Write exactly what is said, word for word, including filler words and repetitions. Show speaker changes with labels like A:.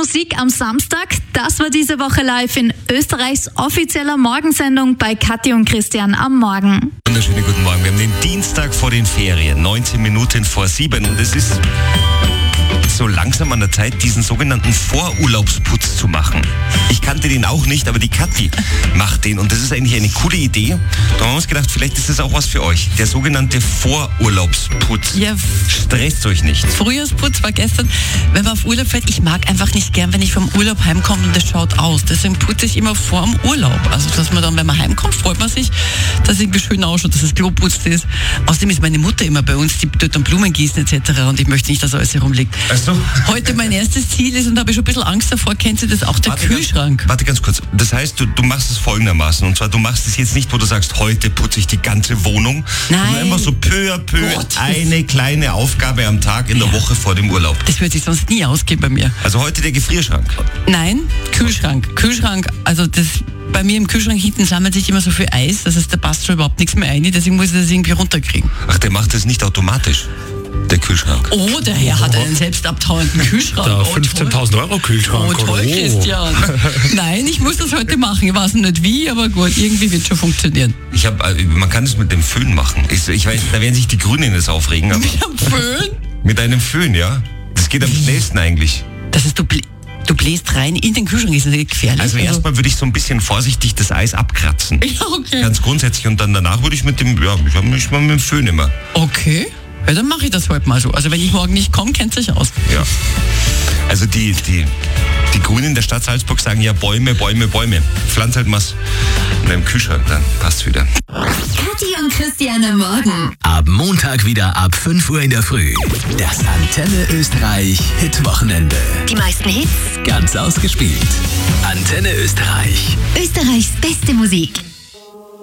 A: Musik am Samstag, das war diese Woche live in Österreichs offizieller Morgensendung bei Kathi und Christian am Morgen.
B: Wunderschönen guten Morgen. Wir haben den Dienstag vor den Ferien, neunzehn Minuten vor sieben, und es ist so langsam an der Zeit, diesen sogenannten Vorurlaubsputz zu machen. Ich kannte den auch nicht, aber die Kathi macht den, und das ist eigentlich eine coole Idee. Da haben wir uns gedacht, vielleicht ist das auch was für euch. Der sogenannte Vorurlaubsputz.
C: Ja,
B: Stresst euch nicht.
C: Frühjahrsputz war gestern, wenn man auf Urlaub fährt. Ich mag einfach nicht gern, wenn ich vom Urlaub heimkomme und das schaut aus. Deswegen putze ich immer vor dem Urlaub. Also, dass man dann, wenn man heimkommt, freut man sich, dass es irgendwie schön ausschaut, dass das Klo putzt ist. Außerdem ist meine Mutter immer bei uns, die tut dann Blumen gießen et cetera. Und ich möchte nicht, dass alles herumliegt.
B: Weißt du?
C: Heute mein erstes Ziel ist, und da habe ich schon ein bisschen Angst davor, kennt ihr das auch, der
B: Warte
C: Kühlschrank.
B: Ganz, warte ganz kurz. Das heißt, du, du machst es folgendermaßen. Und zwar, du machst es jetzt nicht, wo du sagst, heute putze ich die ganze Wohnung.
C: Nein.
B: Sondern einfach so peu à peu
C: Gott.
B: eine kleine Aufgabe am Tag in der Woche vor dem Urlaub.
C: Das würde sich sonst nie ausgehen bei mir.
B: Also heute der Gefrierschrank.
C: Nein, Kühlschrank. Kühlschrank, also das, bei mir im Kühlschrank hinten sammelt sich immer so viel Eis, das heißt, da passt schon überhaupt nichts mehr rein, deswegen muss ich das irgendwie runterkriegen.
B: Ach, der macht das nicht automatisch, der Kühlschrank.
C: Oh, der Herr hat einen selbst abtauenden Kühlschrank.
D: Der
C: Oh,
D: fünfzehntausend Euro Kühlschrank.
C: Oh, toll,
D: oder?
C: Christian. Nein, ich muss das heute machen. Ich weiß noch nicht wie, aber gut, irgendwie wird schon funktionieren.
B: Ich hab, man kann es mit dem Föhn machen. Ich, ich weiß, da werden sich die Grünen jetzt aufregen, aber
C: Ich hab Föhn.
B: mit einem Föhn, ja. Das geht am schnellsten eigentlich.
C: Das ist, du, blä du bläst rein in den Kühlschrank, ist das nicht gefährlich?
B: Also erstmal würde ich so ein bisschen vorsichtig das Eis abkratzen.
C: Ja, okay.
B: Ganz grundsätzlich, und dann danach würde ich mit dem, ja, ich habe mich mal mit dem Föhn immer.
C: Okay. Ja, dann mache ich das heute mal so. Also wenn ich morgen nicht komme, kennt sich aus.
B: Ja. Also die, die, die Grünen der Stadt Salzburg sagen ja Bäume, Bäume, Bäume. Pflanz halt was in deinem Kühlschrank, dann passt wieder.
A: Kathi und Christian am Morgen.
E: Ab Montag wieder ab fünf Uhr in der Früh. Das Antenne Österreich Hit-Wochenende.
A: Die meisten Hits,
E: Ganz ausgespielt. Antenne Österreich.
A: Österreichs beste Musik.